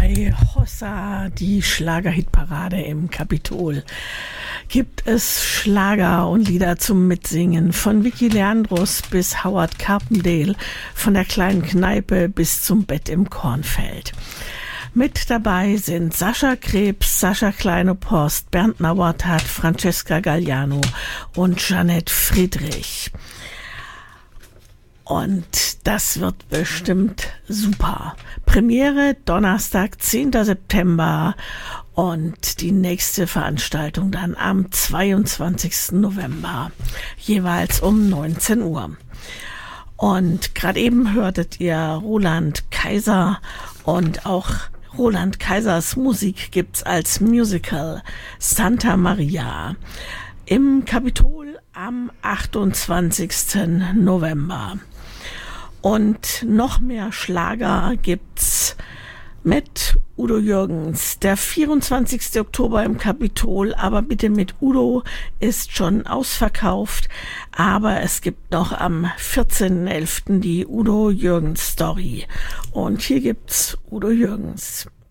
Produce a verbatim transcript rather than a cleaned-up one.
Bei Hossa, die Schlagerhitparade im Kapitol, gibt es Schlager und Lieder zum Mitsingen. Von Vicky Leandros bis Howard Carpendale, von der kleinen Kneipe bis zum Bett im Kornfeld. Mit dabei sind Sascha Krebs, Sascha Kleine-Post, Bernd Nauertat, Francesca Galliano und Jeanette Friedrich. Und das wird bestimmt super. Premiere Donnerstag, zehnten September und die nächste Veranstaltung dann am zweiundzwanzigsten November, jeweils um neunzehn Uhr. Und gerade eben hörtet ihr Roland Kaiser, und auch Roland Kaisers Musik gibt's als Musical Santa Maria im Kapitol am achtundzwanzigsten November. Und noch mehr Schlager gibt's mit Udo Jürgens. Der vierundzwanzigsten Oktober im Kapitol, aber bitte mit Udo, ist schon ausverkauft. Aber es gibt noch am vierzehnten elften die Udo Jürgens Story. Und hier gibt's Udo Jürgens.